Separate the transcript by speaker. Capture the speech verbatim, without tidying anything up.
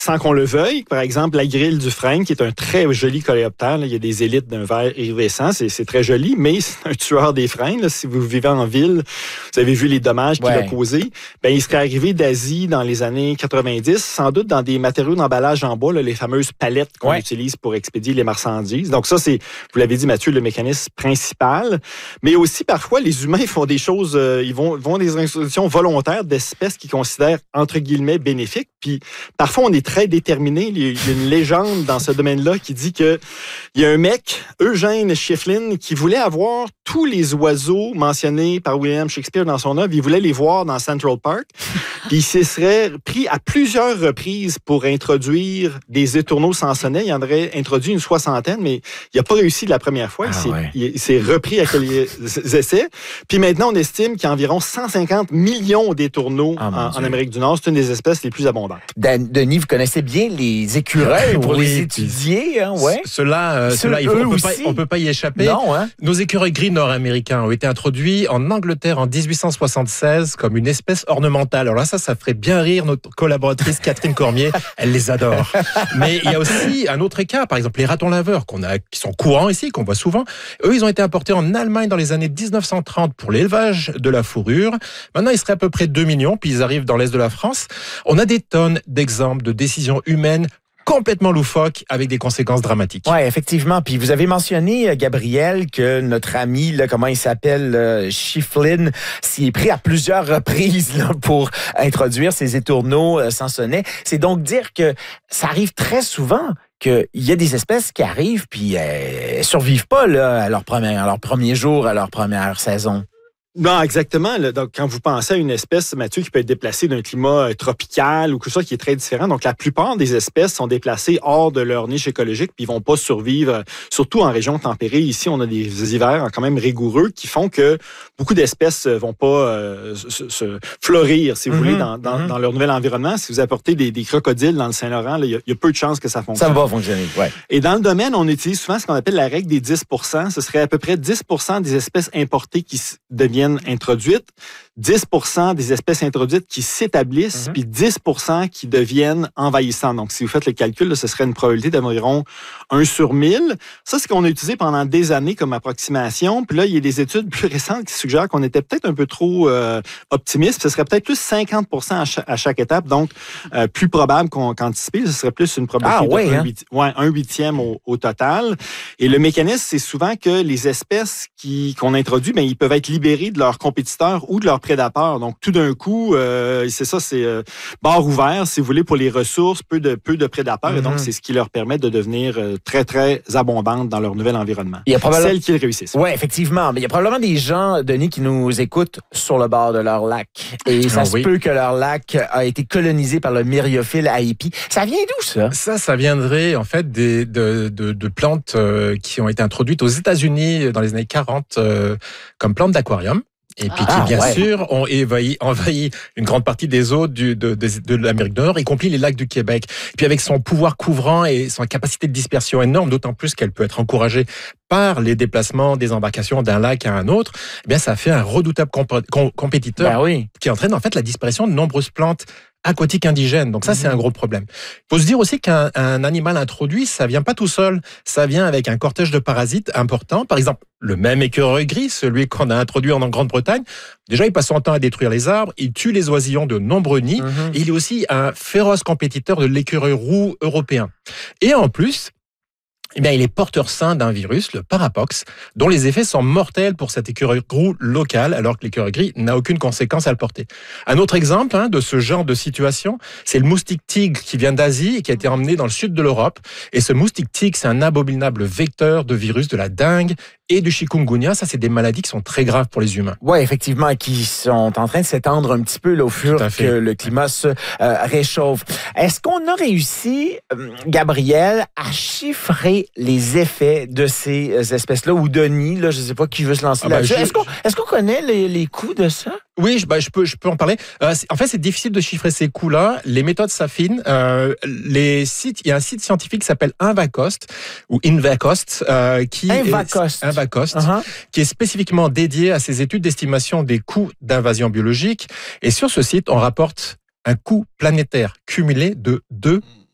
Speaker 1: sans qu'on le veuille. Par exemple, la grille du Frêne, qui est un très joli coléoptère. Là. Il y a des élytres d'un vert iridescent. C'est, c'est très joli, mais c'est un tueur des frênes. Là. Si vous vivez en ville, vous avez vu les dommages qu'il
Speaker 2: ouais.
Speaker 1: a causés. Ben, il serait arrivé d'Asie dans les années quatre-vingt-dix, sans doute dans des matériaux d'emballage en bois, là, les fameuses palettes qu'on
Speaker 2: ouais.
Speaker 1: utilise pour expédier les marchandises. Donc ça, c'est, vous l'avez dit, Mathieu, le mécanisme principal. Mais aussi, parfois, les humains font des choses, euh, ils vont, vont des introductions volontaires d'espèces qu'ils considèrent, entre guillemets, bénéfiques. Puis parfois, on est très déterminé. Il y a une légende dans ce domaine-là qui dit que il y a un mec, Eugène Schieffelin, qui voulait avoir tous les oiseaux mentionnés par William Shakespeare dans son œuvre. Il voulait les voir dans Central Park. Puis il se serait pris à plusieurs reprises pour introduire des étourneaux sans sonnet. Il en aurait introduit une soixantaine, mais il n'a pas réussi de la première fois.
Speaker 2: Ah,
Speaker 1: il, s'est,
Speaker 2: ouais.
Speaker 1: il, il s'est repris à quelques essais. Puis maintenant, on estime qu'il y a environ cent cinquante millions d'étourneaux
Speaker 2: oh,
Speaker 1: en, en Amérique du Nord. C'est une des espèces les plus abondantes.
Speaker 2: Dan, Denis, vous connaissez bien les écureuils pour
Speaker 3: oui,
Speaker 2: les étudier, hein, ouais.
Speaker 3: Ceux-là, euh,
Speaker 2: Ceux,
Speaker 3: ceux-là, il faut, on peut pas,
Speaker 2: aussi.
Speaker 3: on peut pas y échapper.
Speaker 2: Non, hein?
Speaker 3: Nos écureuils gris nord-américains ont été introduits en Angleterre en dix-huit cent soixante-seize comme une espèce ornementale. Alors là, ça, ça ferait bien rire notre collaboratrice Catherine Cormier. Elle les adore. Mais il y a aussi un autre cas, par exemple les ratons laveurs qu'on a, qui sont courants ici, qu'on voit souvent. Eux, ils ont été importés en Allemagne dans les années dix-neuf cent trente pour l'élevage de la fourrure. Maintenant, ils seraient à peu près deux millions, puis ils arrivent dans l'est de la France. On a des tonnes d'exemples de décisions humaines complètement loufoques avec des conséquences dramatiques.
Speaker 2: Oui, effectivement. Puis vous avez mentionné, Gabriel, que notre ami, là, comment il s'appelle, euh, Schieffelin, s'y est pris à plusieurs reprises là, pour introduire ces étourneaux euh, sans sonnet. C'est donc dire que ça arrive très souvent qu'il y a des espèces qui arrivent puis elles euh, survivent pas là, à, leur premier, à leur premier jour, à leur première saison.
Speaker 1: Non, exactement. Là. Donc, quand vous pensez à une espèce, Mathieu, qui peut être déplacée d'un climat euh, tropical ou quelque chose qui est très différent, donc la plupart des espèces sont déplacées hors de leur niche écologique puis ils vont pas survivre, euh, surtout en région tempérée. Ici, on a des hivers quand même rigoureux qui font que beaucoup d'espèces euh, vont pas euh, se, se florir, si vous mm-hmm, voulez, dans, dans, mm-hmm. dans leur nouvel environnement. Si vous apportez des, des crocodiles dans le Saint-Laurent, il y, y a peu de chances que ça fonctionne.
Speaker 2: Ça va fonctionner, oui.
Speaker 1: Et dans le domaine, on utilise souvent ce qu'on appelle la règle des dix pour cent. Ce serait à peu près dix pour cent des espèces importées qui deviennent introduites, dix pour cent des espèces introduites qui s'établissent, mm-hmm. puis dix pour cent qui deviennent envahissantes. Donc, si vous faites le calcul, là, ce serait une probabilité d'environ un sur mille. Ça, c'est ce qu'on a utilisé pendant des années comme approximation. Puis là, il y a des études plus récentes qui suggèrent qu'on était peut-être un peu trop euh, optimiste. Ce serait peut-être plus cinquante pour cent à chaque, à chaque étape, donc euh, plus probable qu'on, qu'anticipé. Ce serait plus une probabilité
Speaker 2: ah, ouais,
Speaker 1: de
Speaker 2: hein?
Speaker 1: un, huit, ouais, un huitième au, au total. Et le mécanisme, c'est souvent que les espèces qui, qu'on introduit, bien, ils peuvent être libérés de leurs compétiteurs ou de leurs prédateurs. Donc, tout d'un coup, euh, c'est ça, c'est euh, barre ouvert, si vous voulez, pour les ressources, peu de, peu de prédateurs. Mm-hmm. Et donc, c'est ce qui leur permet de devenir euh, très, très abondantes dans leur nouvel environnement.
Speaker 2: Il y a probablement...
Speaker 1: Celles qui réussissent.
Speaker 2: Oui, effectivement. Mais il y a probablement des gens, Denis, qui nous écoutent sur le bord de leur lac. Et ça ah, se oui. peut que leur lac a été colonisé par le myriophile Aipi. Ça vient d'où, ça?
Speaker 3: Ça, ça viendrait, en fait, des, de, de, de plantes euh, qui ont été introduites aux États-Unis dans les années quarante euh, comme plantes d'aquarium. Et puis qui, bien ah, ouais. sûr, ont envahi, envahi une grande partie des eaux du, de, de, de l'Amérique du Nord, y compris les lacs du Québec. Puis avec son pouvoir couvrant et son capacité de dispersion énorme, d'autant plus qu'elle peut être encouragée par les déplacements des embarcations d'un lac à un autre, eh bien ça fait un redoutable comp- com- compétiteur
Speaker 2: ben oui.
Speaker 3: qui entraîne en fait la disparition de nombreuses plantes aquatiques indigènes. Donc ça, mmh. c'est un gros problème. Il faut se dire aussi qu'un un animal introduit, ça vient pas tout seul. Ça vient avec un cortège de parasites importants. Par exemple, le même écureuil gris, celui qu'on a introduit en Grande-Bretagne, déjà, il passe son temps à détruire les arbres, il tue les oisillons de nombreux nids, mmh. et il est aussi un féroce compétiteur de l'écureuil roux européen. Et en plus, eh bien, il est porteur sain d'un virus, le parapox, dont les effets sont mortels pour cet écureuil roux local, alors que l'écureuil gris n'a aucune conséquence à le porter. Un autre exemple hein, de ce genre de situation, c'est le moustique tigre qui vient d'Asie et qui a été emmené dans le sud de l'Europe. Et ce moustique tigre, c'est un abominable vecteur de virus de la dengue et du chikungunya. Ça, c'est des maladies qui sont très graves pour les humains.
Speaker 2: Oui, effectivement, qui sont en train de s'étendre un petit peu là, au fur que le climat se euh, réchauffe. Est-ce qu'on a réussi, euh, Gabriel, à chiffrer les effets de ces espèces-là, ou Denis, là, je ne sais pas qui veut se lancer ah là-dessus. Ben, est-ce, qu'on, est-ce qu'on connaît les, les coûts de ça?
Speaker 3: Oui, je, ben, je, peux, je peux en parler. Euh, en fait, c'est difficile de chiffrer ces coûts-là. Les méthodes s'affinent. Euh, les sites, il y a un site scientifique qui s'appelle Invacost, ou Invacost, euh, qui
Speaker 2: Invacost.
Speaker 3: est, Invacost,
Speaker 2: uh-huh.
Speaker 3: qui est spécifiquement dédié à ces études d'estimation des coûts d'invasion biologique. Et sur ce site, on rapporte un coût planétaire cumulé de deux